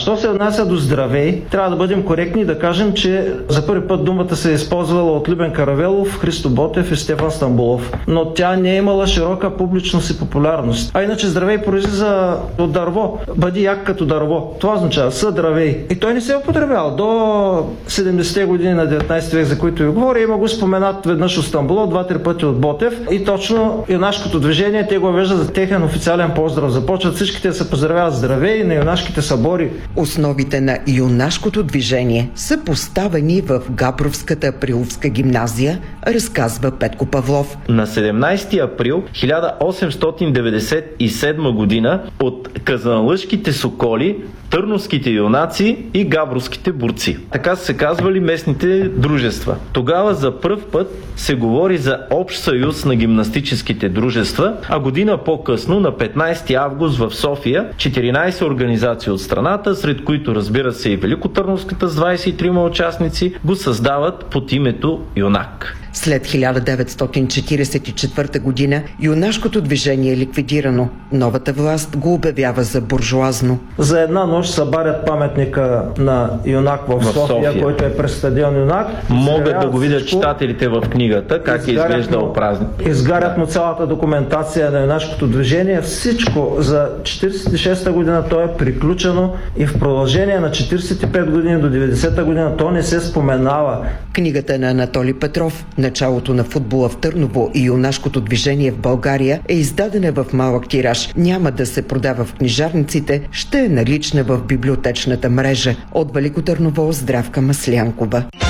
Що се отнася до здравей, трябва да бъдем коректни и да кажем, че за първи път думата се е използвала от Любен Каравелов, Христо Ботев и Стефан Стамболов, но тя не е имала широка публичност и популярност. А иначе здравей произлиза от дърво. Бъди як като дърво. Това означава съдравей. И той не се е употребял. До 70-те години на 19 век, за които ви говоря, има го споменат веднъж от Стамболов, 2-3 пъти от Ботев и точно юнашкото движение те го веждат за техен официален поздрав. Започват всичките да се поздравяват здравей на юнашките събори. Основите на юнашкото движение са поставени в Габровската априловска гимназия, разказва Петко Павлов. На 17 април 1897 година от казанлъшките соколи, търновските юнаци и габровските борци. Така са се казвали местните дружества. Тогава за пръв път се говори за общ съюз на гимнастическите дружества, а година по-късно, на 15 август в София, 14 организации от страната, сред които разбира се и Великотърновската с 23 участници, го създават под името Юнак. След 1944 година юнашкото движение е ликвидирано. Новата власт го обявява за буржуазно. За една нощ събарят паметника на Юнак в София, който е през стадион Юнак. Могат да го видят читателите в книгата, как е изглеждал празник. Изгарят му цялата документация на юнашкото движение. Всичко за 46-та година то е приключено и в продължение на 45 години до 90-та година то не се споменава. Книгата на Анатолий Петров "Началото на футбола в Търново и юнашкото движение в България" е издадена в малък тираж. Няма да се продава в книжарниците, ще е налична в библиотечната мрежа. От Велико Търново, Здравка Маслянкова.